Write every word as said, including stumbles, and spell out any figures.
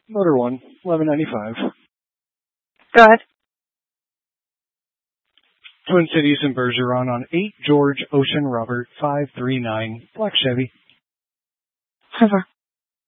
Motor one, eleven ninety-five. Go ahead. Twin Cities and Bergeron on eight George Ocean Robert five three nine, black Chevy. Over.